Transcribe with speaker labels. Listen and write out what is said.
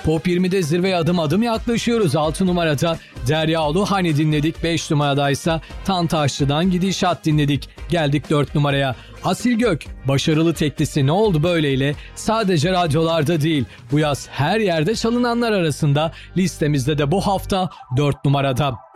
Speaker 1: Top 20'de zirveye adım adım yaklaşıyoruz. 6 numarada Derya Uluhani dinledik. 5 numaradaysa Tantaşlı'dan Gidişat dinledik. Geldik 4 numaraya. Asil Gök, başarılı teklisi Ne Oldu Böyle'yle sadece radyolarda değil, bu yaz her yerde çalınanlar arasında, listemizde de bu hafta 4 numarada.